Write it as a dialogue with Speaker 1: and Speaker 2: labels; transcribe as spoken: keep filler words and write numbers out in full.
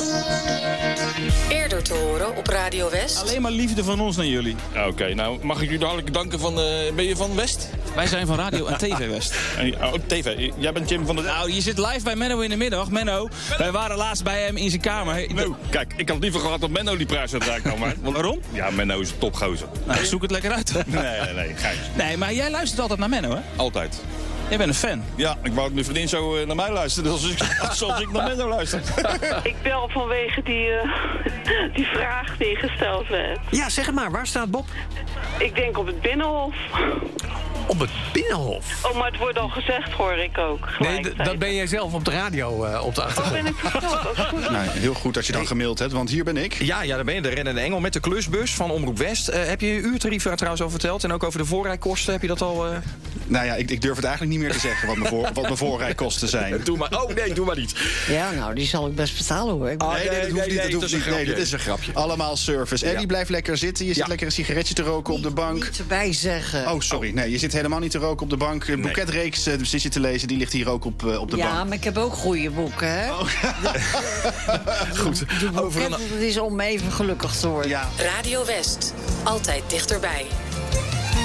Speaker 1: Eerder te horen op Radio West.
Speaker 2: Alleen maar liefde van ons naar jullie.
Speaker 3: Oké, okay, nou mag ik jullie hartelijk danken van... Uh, ben je van West?
Speaker 2: Wij zijn van Radio en T V West.
Speaker 3: Oh, T V. Jij bent Jim van de...
Speaker 2: Nou, je zit live bij Menno in de middag. Menno, wij waren laatst bij hem in zijn kamer.
Speaker 3: No, kijk, ik had liever gehad dat Menno die prijs had nou maar. Want,
Speaker 2: waarom?
Speaker 3: Ja, Menno is een topgozer.
Speaker 2: Nou, zoek het lekker uit.
Speaker 3: nee, nee, nee, geintje.
Speaker 2: Nee, maar jij luistert altijd naar Menno, hè?
Speaker 3: Altijd.
Speaker 2: Jij bent een fan.
Speaker 3: Ja, ik wou dat mijn vriendin zo uh, naar mij luisterde, zoals ik, zoals ik naar Menno luister.
Speaker 4: Ik bel vanwege die, uh, die vraag die gesteld werd.
Speaker 5: Ja, zeg het maar. Waar staat Bob?
Speaker 4: Ik denk op het Binnenhof.
Speaker 5: Op het Binnenhof?
Speaker 4: Oh, maar het wordt al gezegd, hoor ik ook.
Speaker 5: Nee, d- dat ben jij zelf op de radio uh, op de achtergrond.
Speaker 4: Oh, ben ik verteld? Ook goed.
Speaker 6: Nou, heel goed als je dan hey. gemaild hebt, want hier ben ik.
Speaker 7: Ja, ja, daar ben je, de rennende engel met de klusbus van Omroep West. Uh, heb je je uurtarief daar trouwens over verteld? En ook over de voorrijkosten, heb je dat al... Uh...
Speaker 6: Nou ja, ik, ik durf het eigenlijk niet meer te zeggen wat mijn, voor, wat mijn voorrijkosten zijn.
Speaker 7: Doe maar. Oh nee, doe maar niet.
Speaker 8: Ja, nou, die zal ik best betalen, hoor.
Speaker 6: Oh, nee, nee, dat hoeft niet.
Speaker 7: Nee,
Speaker 6: dat hoeft niet. Nee,
Speaker 7: dit is een grapje.
Speaker 6: Allemaal service. Eddie, ja. blijf lekker zitten. Je zit ja. lekker een sigaretje te roken
Speaker 8: niet,
Speaker 6: op de bank.
Speaker 8: Niet erbij zeggen.
Speaker 6: Oh, sorry. Nee, je zit helemaal niet te roken op de bank. Een boeketreeks uh, zit je te lezen, die ligt hier ook op, uh, op de
Speaker 8: ja,
Speaker 6: bank.
Speaker 8: Ja, maar ik heb ook goede boeken, hè? Oh. De, de,
Speaker 7: Goed.
Speaker 8: De boeket,
Speaker 7: Over een...
Speaker 8: het is om even gelukkig te worden.
Speaker 1: Ja. Radio West. Altijd dichterbij.